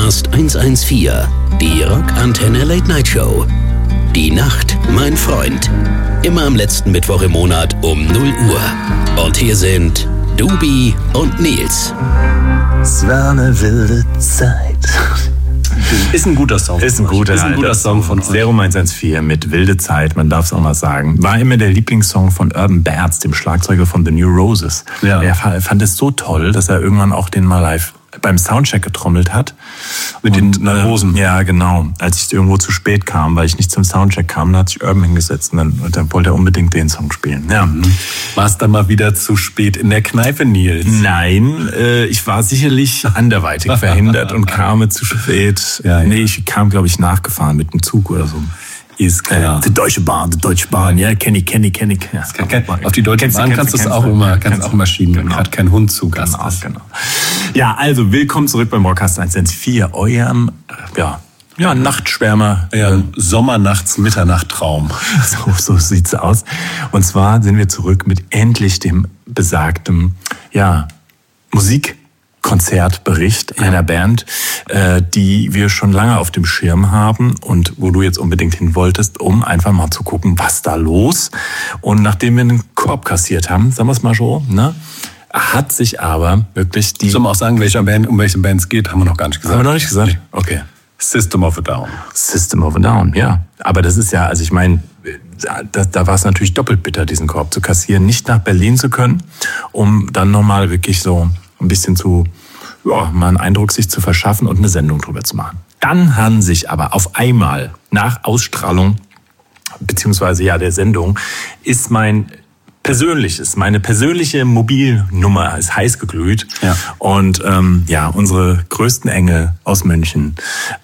Podcast 114, die Rockantenne Late Night Show. Die Nacht, mein Freund. Immer am letzten Mittwoch im Monat um 0 Uhr. Und hier sind Dubi und Nils. Es war eine wilde Zeit. Ist ein guter Song. Ist ein guter Song von Serum 114 mit Wilde Zeit, man darf es auch mal sagen. War immer der Lieblingssong von Urban Bairds, dem Schlagzeuger von The New Roses. Ja. Er fand es so toll, dass er irgendwann auch den mal live beim Soundcheck getrommelt hat. Mit den Rosen. Ja, genau. Als ich irgendwo zu spät kam, weil ich nicht zum Soundcheck kam, da hat sich Urban hingesetzt und dann wollte er unbedingt den Song spielen. Ja. War es dann mal wieder zu spät in der Kneipe, Nils? Nein, ich war sicherlich anderweitig verhindert und kam zu spät. Ja. Nee, ich kam, glaube ich, nachgefahren mit dem Zug oder so. Ist klar. Ja. Die Deutsche Bahn, ja, kenn ich. Ja. Auf die Deutsche Bahn kannst du es auch immer schieben, wenn gerade kein Hund zu Gast ist. Genau. Ja, also willkommen zurück beim Rockcast 114, eurem, Nachtschwärmer. Ja, Sommernachts-Mitternacht-Traum. So sieht's aus. Und zwar sind wir zurück mit endlich dem besagten, Musikkonzertbericht einer Band, die wir schon lange auf dem Schirm haben und wo du jetzt unbedingt hin wolltest, um einfach mal zu gucken, was da los. Und nachdem wir einen Korb kassiert haben, sagen wir es mal so, ne, hat sich aber wirklich die... Sollen wir auch sagen, um welche Band es geht, haben wir noch gar nicht gesagt. Haben wir noch nicht gesagt? Okay. System of a Down. System of a Down, ja. Aber das ist ja, also ich meine, da war es natürlich doppelt bitter, diesen Korb zu kassieren, nicht nach Berlin zu können, um dann nochmal wirklich so ein bisschen mal einen Eindruck sich zu verschaffen und eine Sendung drüber zu machen. Dann haben sich aber auf einmal nach Ausstrahlung, beziehungsweise der Sendung, ist meine persönliche Mobilnummer ist heiß geglüht. Ja. Und unsere größten Engel aus München,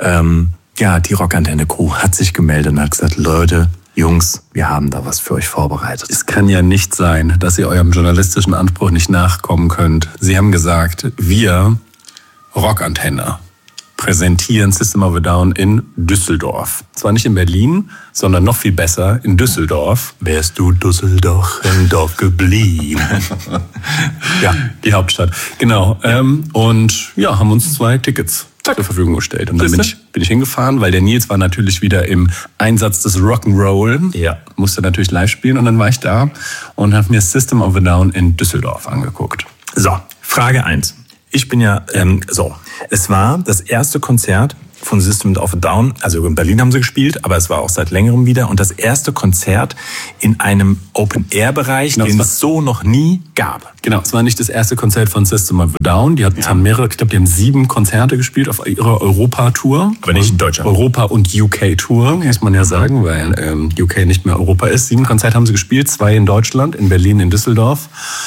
die Rockantenne-Crew hat sich gemeldet und hat gesagt, Leute, Jungs, wir haben da was für euch vorbereitet. Es kann ja nicht sein, dass ihr eurem journalistischen Anspruch nicht nachkommen könnt. Sie haben gesagt, wir, Rockantenne, präsentieren System of a Down in Düsseldorf. Zwar nicht in Berlin, sondern noch viel besser in Düsseldorf. Wärst du Düsseldorf im Dorf geblieben? Ja, die Hauptstadt. Genau. Haben uns 2 Tickets zur Verfügung gestellt. Und dann bin ich hingefahren, weil der Nils war natürlich wieder im Einsatz des Rock'n'Roll. Ja. Musste natürlich live spielen und dann war ich da und habe mir System of a Down in Düsseldorf angeguckt. So, Frage 1. Ich bin es war das erste Konzert von System of a Down, also in Berlin haben sie gespielt, aber es war auch seit längerem wieder und das erste Konzert in einem Open-Air-Bereich, den es so noch nie gab. Genau, es war nicht das erste Konzert von System of a Down, die haben mehrere, ich glaube, die haben 7 Konzerte gespielt auf ihrer Europa-Tour. Aber nicht in Deutschland. Europa- und UK-Tour, muss man ja sagen, weil UK nicht mehr Europa ist. 7 Konzerte haben sie gespielt, 2 in Deutschland, in Berlin, in Düsseldorf.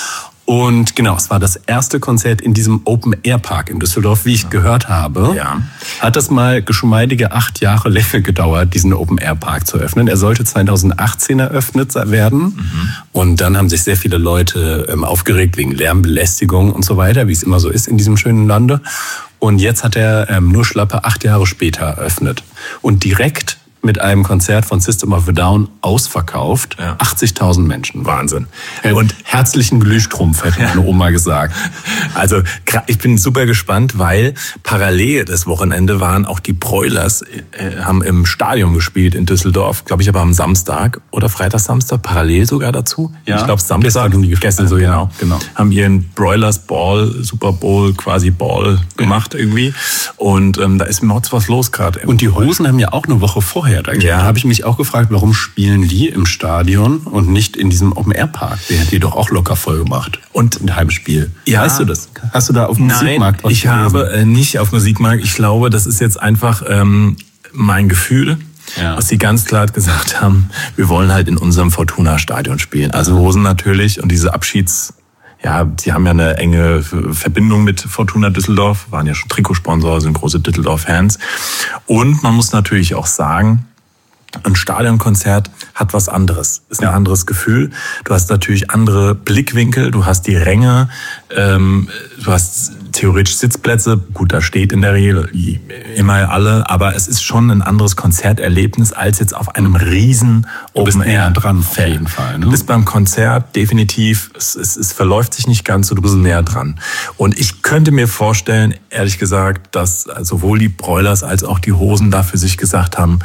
Und genau, es war das erste Konzert in diesem Open-Air-Park in Düsseldorf, wie ich gehört habe. Ja. Hat das mal geschmeidige 8 Jahre länger gedauert, diesen Open-Air-Park zu öffnen. Er sollte 2018 eröffnet werden. Mhm. Und dann haben sich sehr viele Leute aufgeregt wegen Lärmbelästigung und so weiter, wie es immer so ist in diesem schönen Lande. Und jetzt hat er nur schlappe 8 Jahre später eröffnet. Und direkt mit einem Konzert von System of a Down ausverkauft. Ja. 80.000 Menschen. Wahnsinn. Und herzlichen Glühstrumpf, hätte meine Oma gesagt. Also ich bin super gespannt, weil parallel das Wochenende waren auch die Broilers, haben im Stadion gespielt in Düsseldorf, glaube ich aber am Samstag oder Samstag, parallel sogar dazu. Ja. Ich glaube Samstag, gestern so genau. Haben ihren Broilers Ball, Super Bowl quasi Ball gemacht irgendwie. Und da ist mir was los gerade. Und die Hosen haben ja auch eine Woche vorher. Da habe ich mich auch gefragt, warum spielen die im Stadion und nicht in diesem Open-Air-Park? Der hat die doch auch locker voll gemacht. Und ein Heimspiel. Ja. Weißt du das? Hast du da auf dem Musikmarkt was ich gelesen? Habe nicht auf Musikmarkt. Ich glaube, das ist jetzt einfach mein Gefühl, was sie ganz klar gesagt haben, wir wollen halt in unserem Fortuna-Stadion spielen. Also Hosen natürlich und diese die haben ja eine enge Verbindung mit Fortuna Düsseldorf, waren ja schon Trikotsponsor, sind große Düsseldorf-Fans. Und man muss natürlich auch sagen, ein Stadionkonzert hat was anderes. Ist ein anderes Gefühl. Du hast natürlich andere Blickwinkel, du hast die Ränge, du hast theoretisch Sitzplätze, gut, da steht in der Regel immer alle, aber es ist schon ein anderes Konzerterlebnis als jetzt auf einem riesen Open Air dran, auf jeden Fall. Ne? Du bist beim Konzert definitiv, es verläuft sich nicht ganz so, du bist näher dran. Und ich könnte mir vorstellen, ehrlich gesagt, dass sowohl die Broilers als auch die Hosen da für sich gesagt haben,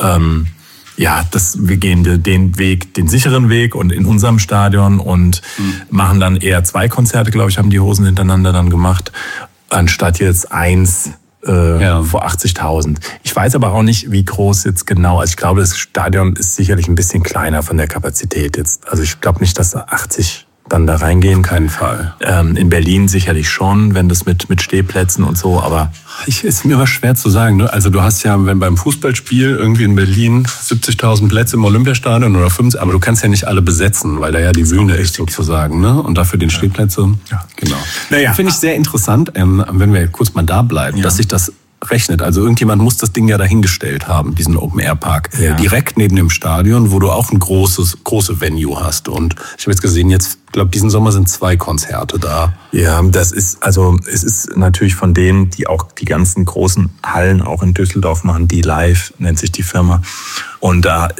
wir gehen den sicheren Weg und in unserem Stadion und machen dann eher 2 Konzerte, glaube ich, haben die Hosen hintereinander dann gemacht, anstatt jetzt 1 vor 80.000. Ich weiß aber auch nicht, wie groß jetzt genau. Also ich glaube, das Stadion ist sicherlich ein bisschen kleiner von der Kapazität jetzt. Also ich glaube nicht, dass da 80 dann da reingehen. Keinen Fall. In Berlin sicherlich schon, wenn das mit Stehplätzen und so, aber ist mir aber schwer zu sagen. Ne? Also du hast ja, wenn beim Fußballspiel irgendwie in Berlin 70.000 Plätze im Olympiastadion oder 50, aber du kannst ja nicht alle besetzen, weil da ja die Bühne ist sozusagen. Ne? Und dafür den Stehplätze. Ja, genau. Naja, finde ich sehr interessant, wenn wir kurz mal da bleiben, dass sich das rechnet. Also irgendjemand muss das Ding ja dahingestellt haben, diesen Open-Air-Park. Direkt neben dem Stadion, wo du auch ein große Venue hast. Und ich habe jetzt gesehen, ich glaube, diesen Sommer sind 2 Konzerte da. Ja, es ist natürlich von denen, die auch die ganzen großen Hallen auch in Düsseldorf machen, die Live, nennt sich die Firma. Und da,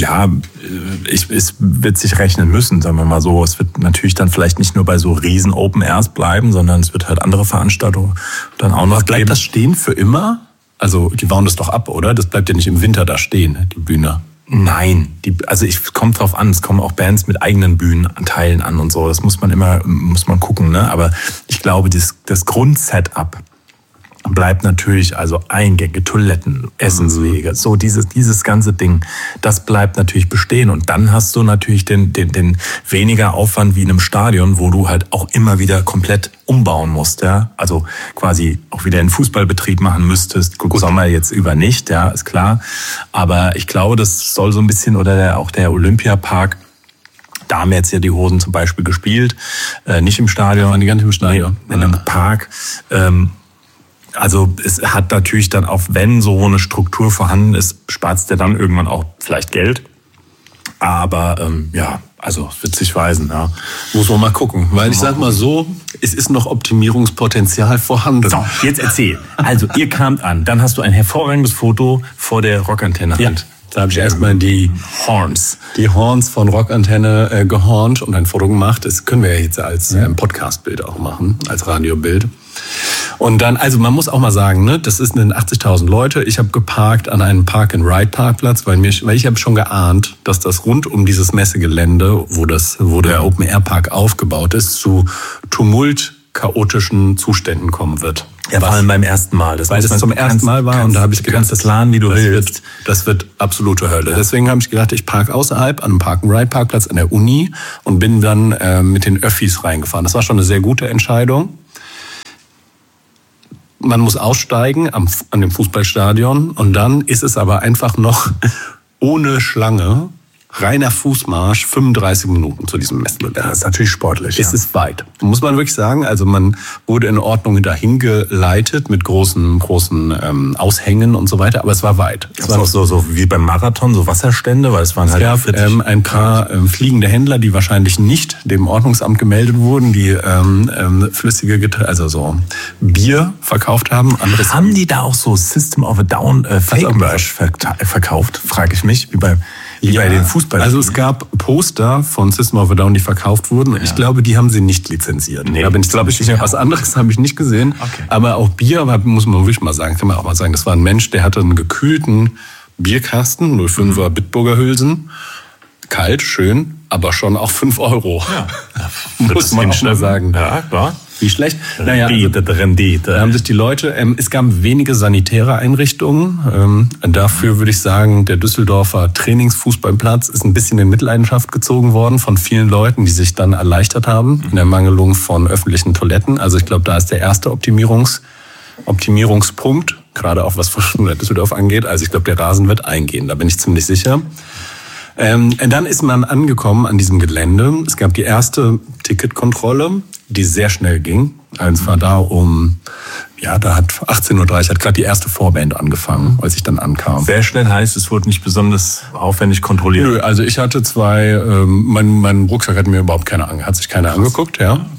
es wird sich rechnen müssen, sagen wir mal so. Es wird natürlich dann vielleicht nicht nur bei so riesen Open Airs bleiben, sondern es wird halt andere Veranstaltungen dann auch noch bleibt geben. Das stehen für immer? Also, die bauen das doch ab, oder? Das bleibt ja nicht im Winter da stehen, die Bühne. Nein, es kommt drauf an, es kommen auch Bands mit eigenen Bühnenanteilen an und so, das muss man gucken, ne? Aber ich glaube, das Grundsetup bleibt natürlich, also Eingänge, Toiletten, Essenswege, so dieses ganze Ding, das bleibt natürlich bestehen und dann hast du natürlich den weniger Aufwand wie in einem Stadion, wo du halt auch immer wieder komplett umbauen musst, ja, also quasi auch wieder einen Fußballbetrieb machen müsstest. Gut, Sommer jetzt über nicht, ja, ist klar, aber ich glaube, das soll so ein bisschen, oder auch der Olympiapark, da haben jetzt ja die Hosen zum Beispiel gespielt, nicht im Stadion, die ganze im Stadion, in einem Park, also es hat natürlich dann auch, wenn so eine Struktur vorhanden ist, spart es dir dann irgendwann auch vielleicht Geld. Aber also wird sich weisen. Ja. Muss man mal gucken. Weil ich sag mal so, es ist noch Optimierungspotenzial vorhanden. So, jetzt erzähl. Also ihr kamt an, dann hast du ein hervorragendes Foto vor der Rockantenne. Ja. Da habe ich erstmal die Horns von Rockantenne gehornt und ein Foto gemacht. Das können wir ja jetzt als Podcastbild auch machen, als Radiobild. Und dann, also man muss auch mal sagen, ne, das sind 80.000 Leute. Ich habe geparkt an einem Park-and-Ride-Parkplatz, weil ich habe schon geahnt, dass das rund um dieses Messegelände, wo der Open-Air-Park aufgebaut ist, zu chaotischen Zuständen kommen wird. Ja, vor allem beim ersten Mal. Weil es zum ersten Mal war und da habe ich gedacht, das laden, wie du willst. Das wird absolute Hölle. Ja. Deswegen habe ich gedacht, ich parke außerhalb an einem Park-and-Ride-Parkplatz an der Uni und bin dann mit den Öffis reingefahren. Das war schon eine sehr gute Entscheidung. Man muss aussteigen an dem Fußballstadion und dann ist es aber einfach noch ohne Schlange, reiner Fußmarsch, 35 Minuten zu diesem Messegelände. Das ist natürlich sportlich. Es ist weit. Muss man wirklich sagen. Also man wurde in Ordnung dahin geleitet mit großen Aushängen und so weiter, aber es war weit. Es war auch so wie beim Marathon, so Wasserstände, weil es waren halt ein paar fliegende Händler, die wahrscheinlich nicht dem Ordnungsamt gemeldet wurden, die flüssige Getränke, also so Bier verkauft haben. Haben die da auch so System of a Down Fake-Merch verkauft, frage ich mich, wie bei den Fußball. Also es gab Poster von System of a Down, die verkauft wurden. Und ich glaube, die haben sie nicht lizenziert. Nee, da bin ich glaube ich was anderes habe ich nicht gesehen. Okay. Aber auch Bier, muss man wirklich mal sagen, kann man auch mal sagen, das war ein Mensch, der hatte einen gekühlten Bierkasten, 05er Bitburger Hülsen. Kalt, schön, aber schon auch 5 €. Ja. Muss man auch mal sagen. Ja, klar. Wie schlecht? Rendite. Da haben sich die Leute, es gab wenige sanitäre Einrichtungen. Dafür würde ich sagen, der Düsseldorfer Trainingsfußballplatz ist ein bisschen in Mitleidenschaft gezogen worden von vielen Leuten, die sich dann erleichtert haben in der Mangelung von öffentlichen Toiletten. Also ich glaube, da ist der erste Optimierungspunkt, gerade auch was Fortuna Düsseldorf angeht. Also ich glaube, der Rasen wird eingehen, da bin ich ziemlich sicher. Dann ist man angekommen an diesem Gelände. Es gab die erste Ticketkontrolle, die sehr schnell ging. Es war da da hat 18:30 Uhr hat gerade die erste Vorband angefangen, als ich dann ankam. Sehr schnell heißt, es wurde nicht besonders aufwendig kontrolliert? Nö, also ich hatte mein Rucksack hat mir überhaupt hat sich keiner angeguckt, ja. Okay.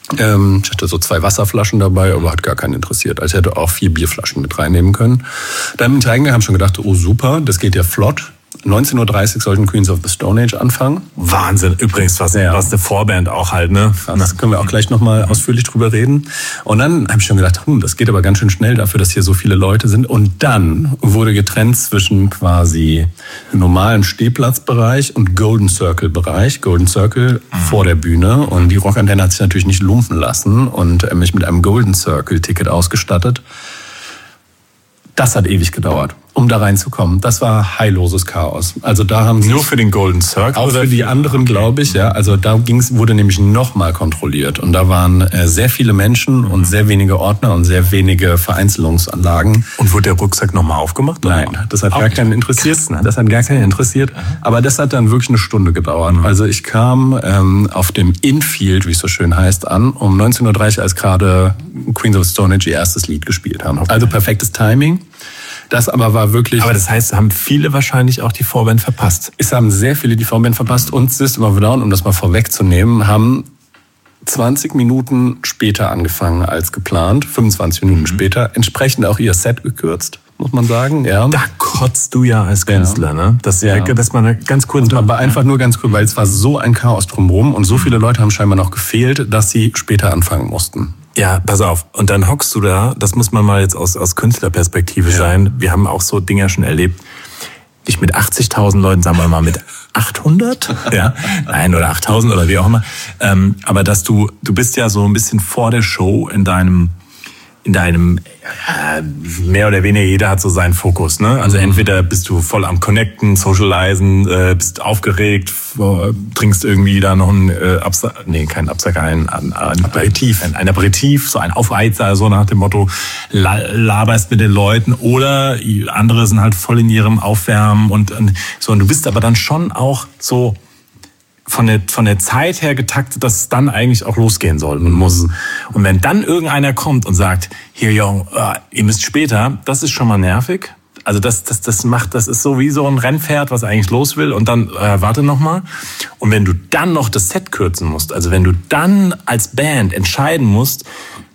Ich hatte so 2 Wasserflaschen dabei, aber hat gar keinen interessiert. Also ich hätte auch 4 Bierflaschen mit reinnehmen können. Dann mit reingegangen, haben schon gedacht, oh super, das geht ja flott. 19.30 Uhr sollten Queens of the Stone Age anfangen. Wahnsinn, übrigens, was eine Vorband auch halt, ne? Das können wir auch gleich nochmal ausführlich drüber reden. Und dann habe ich schon gedacht, das geht aber ganz schön schnell dafür, dass hier so viele Leute sind. Und dann wurde getrennt zwischen quasi normalem Stehplatzbereich und Golden Circle Bereich. Golden Circle vor der Bühne. Und die Rockantenne hat sich natürlich nicht lumpen lassen und mich mit einem Golden Circle Ticket ausgestattet. Das hat ewig gedauert, um da reinzukommen. Das war heilloses Chaos. Also da haben sie nur für den Golden Circle auch für die anderen, glaube ich. Ja, also da wurde nämlich nochmal kontrolliert und da waren sehr viele Menschen und sehr wenige Ordner und sehr wenige Vereinzelungsanlagen. Und wurde der Rucksack nochmal aufgemacht? Nein, das hat gar keinen interessiert. Krass, ne? Das hat gar keinen interessiert. Aber das hat dann wirklich eine Stunde gedauert. Also ich kam auf dem Infield, wie es so schön heißt, an um 19.30 Uhr, als gerade Queens of the Stone Age ihr erstes Lied gespielt haben. Also perfektes Timing. Das aber war wirklich... Aber das heißt, haben viele wahrscheinlich auch die Vorband verpasst? Es haben sehr viele die Vorband verpasst und System of a Down, um das mal vorwegzunehmen, haben 20 Minuten später angefangen als geplant, 25 Minuten später, entsprechend auch ihr Set gekürzt, muss man sagen. Ja. Da kotzt du ja als Künstler, ne? Dass man ganz kurz... Aber einfach nur ganz kurz, weil es war so ein Chaos drumherum und so viele Leute haben scheinbar noch gefehlt, dass sie später anfangen mussten. Ja, pass auf. Und dann hockst du da, das muss man mal jetzt aus Künstlerperspektive sein. Wir haben auch so Dinger schon erlebt. Nicht mit 80.000 Leuten, sagen wir mal mit 800? Ja, nein, oder 8.000 oder wie auch immer. Aber dass du bist ja so ein bisschen vor der Show in deinem mehr oder weniger, jeder hat so seinen Fokus, ne? Also entweder bist du voll am Connecten, Socialisen, bist aufgeregt, trinkst irgendwie da noch ein Aperitif. Ein Aperitif, so ein Aufheizer, so nach dem Motto, laberst mit den Leuten, oder andere sind halt voll in ihrem Aufwärmen und so. Und du bist aber dann schon auch so von der Zeit her getaktet, dass es dann eigentlich auch losgehen soll und muss. Und wenn dann irgendeiner kommt und sagt, hier, Jung, ihr müsst später, das ist schon mal nervig. Also das ist so wie so ein Rennpferd, was eigentlich los will, und dann warte noch mal. Und wenn du dann noch das Set kürzen musst, also wenn du dann als Band entscheiden musst,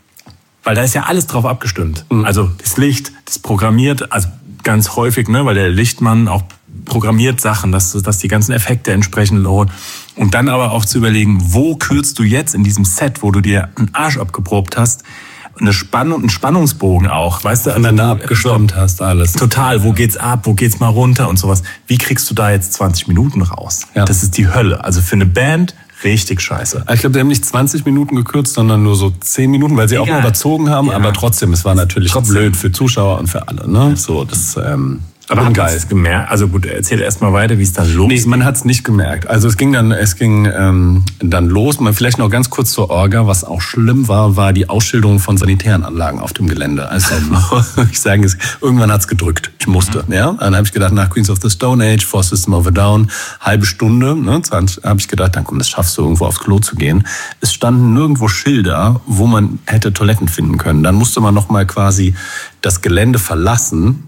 weil da ist ja alles drauf abgestimmt. Also das Licht, das programmiert, also ganz häufig, ne, weil der Lichtmann auch programmiert Sachen, dass die ganzen Effekte entsprechend holen. Und dann aber auch zu überlegen, wo kürzt du jetzt in diesem Set, wo du dir einen Arsch abgeprobt hast, einen Spannungsbogen auch, weißt du, aneinander abgestimmt hast, alles. Total, wo geht's ab, wo geht's mal runter und sowas. Wie kriegst du da jetzt 20 Minuten raus? Ja. Das ist die Hölle. Also für eine Band richtig scheiße. Ich glaube, die haben nicht 20 Minuten gekürzt, sondern nur so 10 Minuten, weil sie auch überzogen haben. Ja. Aber trotzdem, es war natürlich blöd für Zuschauer und für alle. Ne? So, das... Aber haben geil. Es gemerkt? Also gut, erzähl erst mal weiter, wie es dann los ging. Nee, man hat es nicht gemerkt. Also es ging dann los. Vielleicht noch ganz kurz zur Orga. Was auch schlimm war die Ausschilderung von sanitären Anlagen auf dem Gelände. Also ich sage es, irgendwann hat's gedrückt. Ich musste. Ja, dann habe ich gedacht, nach Queens of the Stone Age, vor System of a Down, halbe Stunde. Ne, habe ich gedacht, dann komm, das schaffst du, irgendwo aufs Klo zu gehen. Es standen nirgendwo Schilder, wo man hätte Toiletten finden können. Dann musste man noch mal quasi das Gelände verlassen.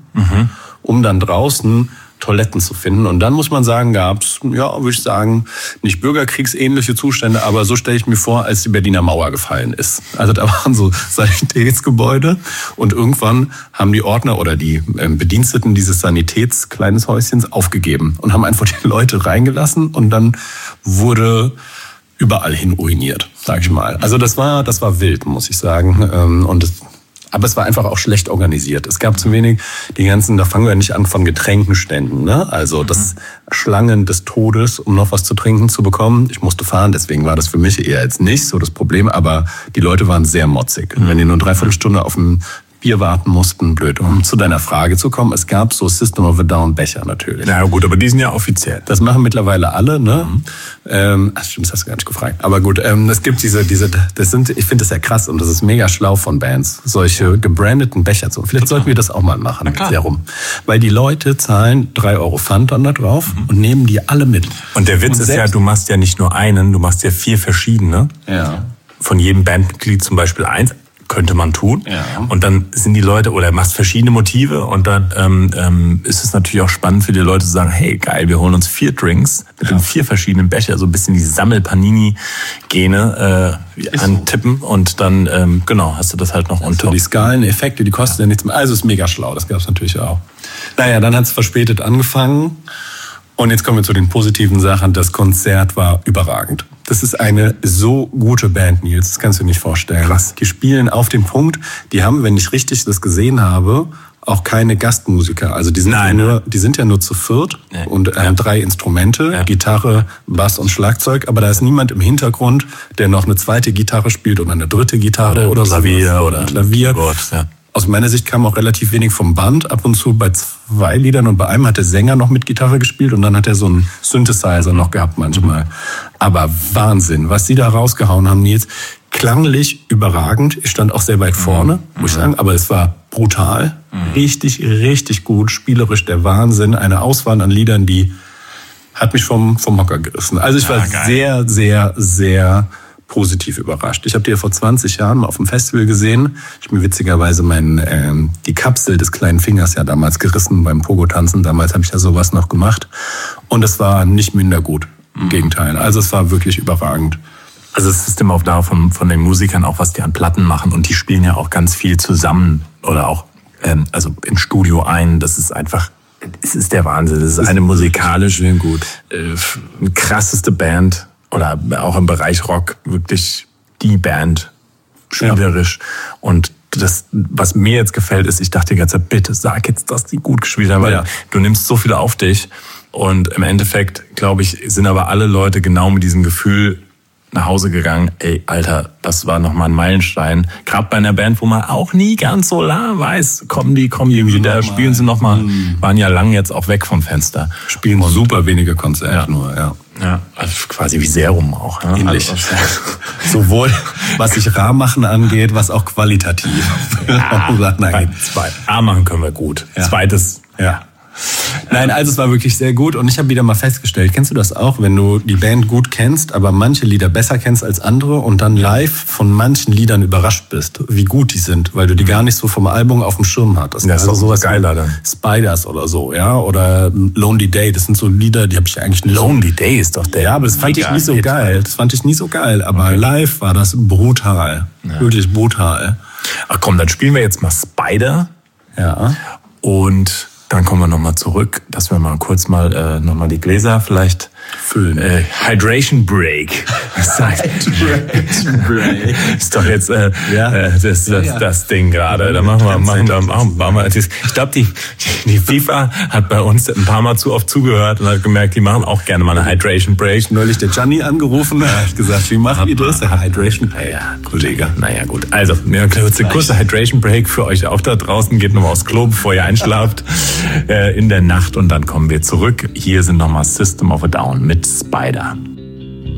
Um dann draußen Toiletten zu finden. Und dann muss man sagen, gab's, ja, würde ich sagen, nicht bürgerkriegsähnliche Zustände, aber so stelle ich mir vor, als die Berliner Mauer gefallen ist. Also da waren so Sanitätsgebäude und irgendwann haben die Ordner oder die Bediensteten dieses Sanitätskleines Häuschens aufgegeben und haben einfach die Leute reingelassen und dann wurde überall hin uriniert, sag ich mal. Also das war wild, muss ich sagen. Aber es war einfach auch schlecht organisiert. Es gab zu wenig da fangen wir nicht an von Getränkenständen, ne? Also das Schlangen des Todes, um noch was zu trinken zu bekommen. Ich musste fahren, deswegen war das für mich eher jetzt nicht so das Problem, aber die Leute waren sehr motzig. Wenn die nur 3/4 Stunde auf dem Bier warten mussten, blöd. Um zu deiner Frage zu kommen, es gab so System of a Down Becher natürlich. Na gut, aber die sind ja offiziell. Das machen mittlerweile alle, ne? Stimmt, das hast du gar nicht gefragt. Aber gut, es gibt ich finde das ja krass und das ist mega schlau von Bands, solche gebrandeten Becher zu. Vielleicht sollten wir das auch mal machen. Sehr rum. Weil die Leute zahlen 3 € Pfand dann da drauf und nehmen die alle mit. Und der Witz ist ja, du machst ja nicht nur einen, du machst ja 4 verschiedene. Ja. Von jedem Bandmitglied zum Beispiel 1. könnte man tun. Ja. Und dann sind die Leute, oder machst verschiedene Motive und dann ist es natürlich auch spannend für die Leute zu sagen, hey geil, wir holen uns 4 Drinks mit den 4 verschiedenen Becher, so ein bisschen die Sammel-Panini-Gene antippen und dann, hast du das halt noch on top. Die Skaleneffekte, die kosten ja nichts mehr. Also ist mega schlau, das gab es natürlich auch. Naja, dann hat es verspätet angefangen. Und jetzt kommen wir zu den positiven Sachen. Das Konzert war überragend. Das ist eine so gute Band, Nils. Das kannst du dir nicht vorstellen. Krass. Die spielen auf dem Punkt. Die haben, wenn ich richtig das gesehen habe, auch keine Gastmusiker. Also die sind ja nur zu viert und 3 Instrumente, Gitarre, Bass und Schlagzeug. Aber da ist niemand im Hintergrund, der noch eine zweite Gitarre spielt oder eine dritte Gitarre oder Klavier oder Klavier. Aus meiner Sicht kam auch relativ wenig vom Band. Ab und zu bei 2 Liedern und bei einem hat der Sänger noch mit Gitarre gespielt und dann hat er so einen Synthesizer noch gehabt manchmal. Aber Wahnsinn, was die da rausgehauen haben, Nils. Klanglich überragend. Ich stand auch sehr weit vorne, muss ich sagen, aber es war brutal. Richtig, richtig gut. Spielerisch der Wahnsinn. Eine Auswahl an Liedern, die hat mich vom Hocker gerissen. Also ich war sehr, sehr, sehr positiv überrascht. Ich habe die ja vor 20 Jahren mal auf dem Festival gesehen. Ich habe mir witzigerweise die Kapsel des kleinen Fingers ja damals gerissen beim Pogo-Tanzen. Damals habe ich ja sowas noch gemacht. Und es war nicht minder gut. Im Gegenteil. Also es war wirklich überragend. Also das System of Down von den Musikern, auch was die an Platten machen. Und die spielen ja auch ganz viel zusammen oder auch also im Studio ein. Das ist einfach, es ist der Wahnsinn. Das ist eine musikalisch krasseste Band. Oder auch im Bereich Rock wirklich die Band, spielerisch. Ja. Und das, was mir jetzt gefällt, ist, ich dachte die ganze Zeit, bitte sag jetzt, dass die gut gespielt haben, weil du nimmst so viel auf dich. Und im Endeffekt, glaube ich, sind aber alle Leute genau mit diesem Gefühl nach Hause gegangen, ey, Alter, das war nochmal ein Meilenstein. Gerade bei einer Band, wo man auch nie ganz so weiß, kommen die wieder, spielen sie nochmal, waren ja lang jetzt auch weg vom Fenster. Spielen super wenige Konzerte nur, Ja, also quasi wie Serum auch. Ja? Ähnlich. Also, sowohl was sich rar machen angeht, was auch qualitativ. A machen können wir gut. Ja. Zweites, Nein, also es war wirklich sehr gut und ich habe wieder mal festgestellt, kennst du das auch, wenn du die Band gut kennst, aber manche Lieder besser kennst als andere und dann live von manchen Liedern überrascht bist, wie gut die sind, weil du die gar nicht so vom Album auf dem Schirm hattest. Das ist also sowas geiler dann. Spiders oder so, oder Lonely Day, das sind so Lieder, die habe ich eigentlich nicht. Lonely Day ist doch der. Ja, aber das fand ich nie so geil. Das fand ich nie so geil, aber live war das brutal. Ja. Wirklich brutal. Ach komm, dann spielen wir jetzt mal Spider. Ja. Und dann kommen wir nochmal zurück, dass wir mal kurz mal nochmal die Gläser vielleicht füllen. Hydration Break. Ist doch jetzt das Ding gerade. Da machen wir. Ich glaube, die FIFA hat bei uns ein paar Mal zu oft zugehört und hat gemerkt, die machen auch gerne mal eine Hydration Break. Neulich der Gianni angerufen, hat gesagt, wie macht ihr das? Hydration Break. Ja, Kollege. Naja, gut. Also, eine kurze Hydration Break für euch auch da draußen. Geht nochmal aufs Klo, bevor ihr einschlaft in der Nacht und dann kommen wir zurück. Hier sind nochmal System of a Down mit Spider.